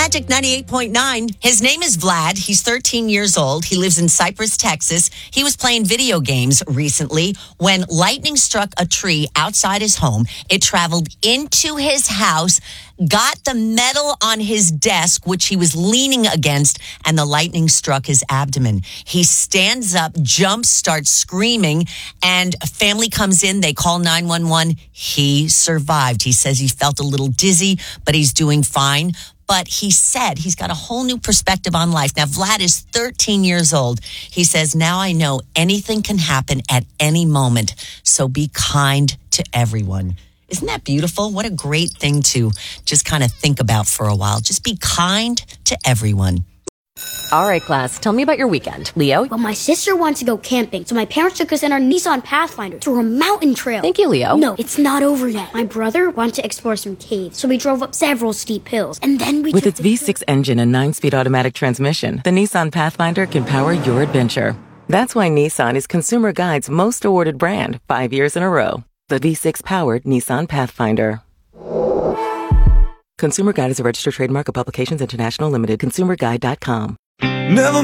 Magic 98.9. His name is Vlad. He's 13 years old. He lives in Cypress, Texas. He was playing video games recently when lightning struck a tree outside his home. It traveled into his house, got the metal on his desk, which he was leaning against, and the lightning struck his abdomen. He stands up, jumps, starts screaming, and family comes in. They call 911. He survived. He says he felt a little dizzy, but he's doing fine. But he said he's got a whole new perspective on life. Now, Vlad is 13 years old. He says, now I know anything can happen at any moment. So be kind to everyone. Isn't that beautiful? What a great thing to just kind of think about for a while. Just be kind to everyone. All right, class, tell me about your weekend. Leo? Well, my sister wants to go camping, so my parents took us in our Nissan Pathfinder through a mountain trail. Thank you, Leo. No, it's not over yet. My brother wanted to explore some caves, so we drove up several steep hills, and then we With its V6 engine and 9-speed automatic transmission, the Nissan Pathfinder can power your adventure. That's why Nissan is Consumer Guide's most awarded brand 5 years in a row. The V6-powered Nissan Pathfinder. Consumer Guide is a registered trademark of Publications International Limited. ConsumerGuide.com. Never